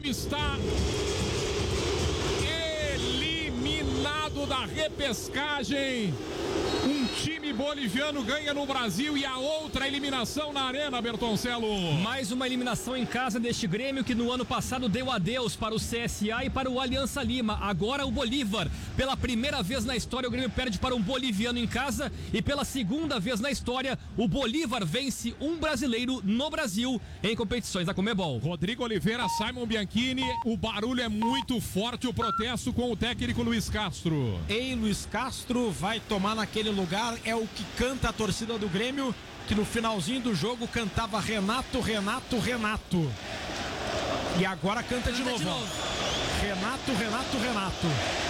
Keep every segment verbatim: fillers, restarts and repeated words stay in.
Grêmio está eliminado da repescagem. Um time boliviano ganha no Brasil e a outra eliminação na Arena, Bertoncelo. Mais uma eliminação em casa deste Grêmio que no ano passado deu adeus para o C S A e para o Aliança Lima. Agora o Bolívar. Pela primeira vez na história o Grêmio perde para um boliviano em casa e pela segunda vez na história o Bolívar vence um brasileiro no Brasil em competições da Conmebol. Rodrigo Oliveira, Simon Bianchini, o barulho é muito forte, o protesto com o técnico Luiz Castro. Ei, Luiz Castro vai tomar naquele lugar, é o que canta a torcida do Grêmio, que no finalzinho do jogo cantava Renato, Renato, Renato. E agora canta, canta de novo. De novo. Renato, Renato, Renato.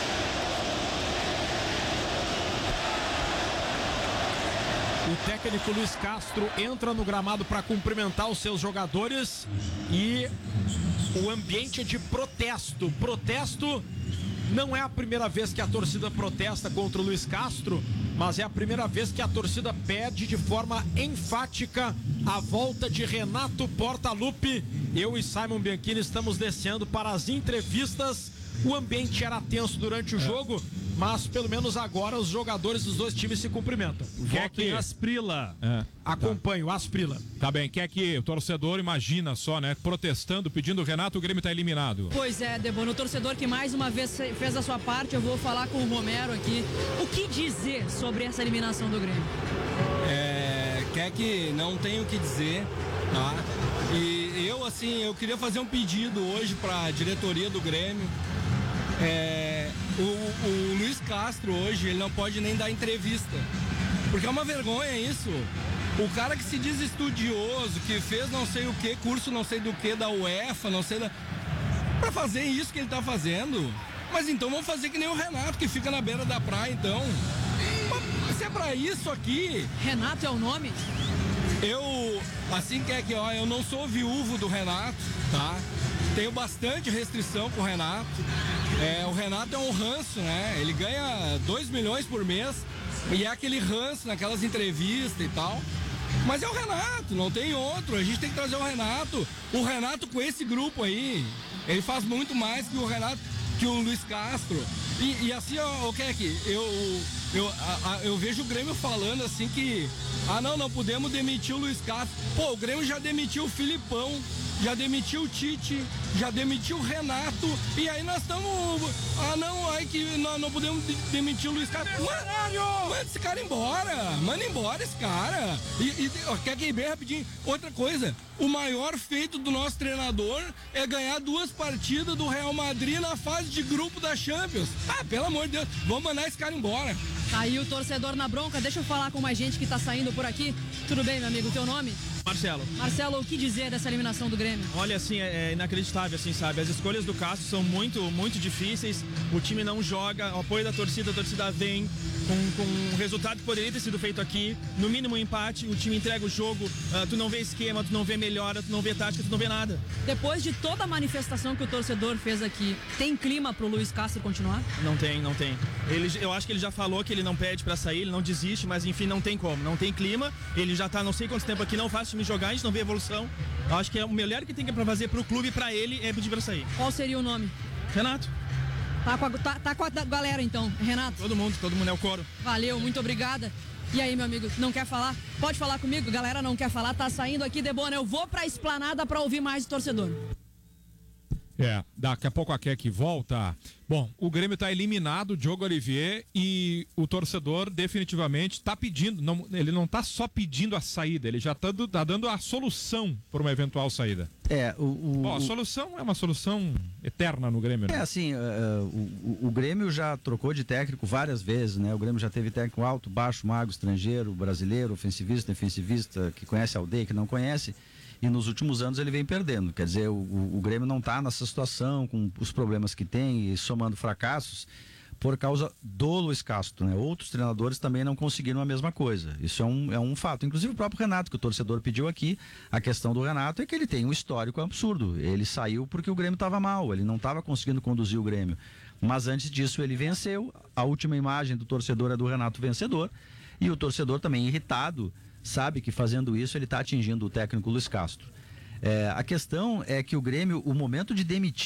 O técnico Luiz Castro entra no gramado para cumprimentar os seus jogadores e o ambiente é de protesto. Protesto não é a primeira vez que a torcida protesta contra o Luiz Castro, mas é a primeira vez que a torcida pede de forma enfática a volta de Renato Portaluppi. Eu e Simon Bianchini estamos descendo para as entrevistas. O ambiente era tenso durante o jogo, mas pelo menos agora os jogadores dos dois times se cumprimentam. Quer que Asprila. É, Acompanho, tá. Asprila. Tá bem, quer que o torcedor, imagina só, né? Protestando, pedindo o Renato, o Grêmio tá eliminado. Pois é, Debono, o torcedor que mais uma vez fez a sua parte, eu vou falar com o Romero aqui. O que dizer sobre essa eliminação do Grêmio? É, quer que não tem o que dizer, tá? E eu, assim, eu queria fazer um pedido hoje pra diretoria do Grêmio. É, o, o Luiz Castro hoje, ele não pode nem dar entrevista, porque é uma vergonha isso. O cara que se diz estudioso, que fez não sei o que, curso não sei do que da UEFA, não sei da... pra fazer isso que ele tá fazendo. Mas então vamos fazer que nem o Renato, que fica na beira da praia, então. Mas se é pra isso aqui... Renato é o nome? Eu, assim que é que, ó, eu não sou viúvo do Renato, tá? Tenho bastante restrição com o Renato. É, o Renato é um ranço, né? Ele ganha dois milhões por mês e é aquele ranço naquelas entrevistas e tal. Mas é o Renato, não tem outro. A gente tem que trazer o Renato. O Renato com esse grupo aí, ele faz muito mais que o Renato, que o Luiz Castro. E, e assim, ó, o Keck, eu, eu, a, a, eu vejo o Grêmio falando assim que, ah não, não podemos demitir o Luiz Castro. Pô, o Grêmio já demitiu o Filipão, já demitiu o Tite, já demitiu o Renato, e aí nós estamos, ah não, aí que nós não podemos de, demitir o Luiz Castro. Manda, manda esse cara embora, manda embora esse cara. E, e quer que bem rapidinho, outra coisa, o maior feito do nosso treinador é ganhar duas partidas do Real Madrid na fase de grupo da Champions. Ah, pelo amor de Deus, vamos mandar esse cara embora. Aí o torcedor na bronca, deixa eu falar com mais gente que tá saindo por aqui. Tudo bem, meu amigo, teu nome? Marcelo. Marcelo, o que dizer dessa eliminação do Grêmio? Olha, assim, é inacreditável, assim, sabe? As escolhas do Castro são muito, muito difíceis. O time não joga, o apoio da torcida, a torcida vem com, com um resultado que poderia ter sido feito aqui. No mínimo um empate, o time entrega o jogo, uh, tu não vê esquema, tu não vê melhora, tu não vê tática, tu não vê nada. Depois de toda a manifestação que o torcedor fez aqui, tem clima pro Luiz Castro continuar? Não tem, não tem. Ele, eu acho que ele já falou que ele não pede pra sair, ele não desiste, mas enfim, não tem como. Não tem clima, ele já tá não sei quanto tempo aqui, não faz time jogar, a gente não vê evolução. Eu acho que é o melhor que tem que pra fazer pro clube e pra ele é pedir pra sair. Qual seria o nome? Renato. Tá com a, tá, tá com a galera então, Renato? Todo mundo, todo mundo é o coro. Valeu, muito obrigada. E aí, meu amigo, não quer falar? Pode falar comigo, galera não quer falar, tá saindo aqui, Debona, eu vou pra esplanada pra ouvir mais o torcedor. É, daqui a pouco a Keck volta. Bom, o Grêmio está eliminado, Diogo Olivier, e o torcedor definitivamente está pedindo, não, ele não está só pedindo a saída, ele já está tá dando a solução para uma eventual saída. É, o, o, Bom, a solução é uma solução eterna no Grêmio, né? É assim, uh, o, o Grêmio já trocou de técnico várias vezes, né? O Grêmio já teve técnico alto, baixo, mago, estrangeiro, brasileiro, ofensivista, defensivista, que conhece a aldeia, que não conhece. E nos últimos anos ele vem perdendo. Quer dizer, o, o Grêmio não está nessa situação, com os problemas que tem e somando fracassos, por causa do Luiz Castro, né? Outros treinadores também não conseguiram a mesma coisa. Isso é um, é um fato. Inclusive o próprio Renato, que o torcedor pediu aqui, a questão do Renato é que ele tem um histórico absurdo. Ele saiu porque o Grêmio estava mal, ele não estava conseguindo conduzir o Grêmio. Mas antes disso ele venceu. A última imagem do torcedor é do Renato vencedor. E o torcedor também irritado sabe que fazendo isso ele está atingindo o técnico Luiz Castro. É, a questão é que o Grêmio, o momento de demitir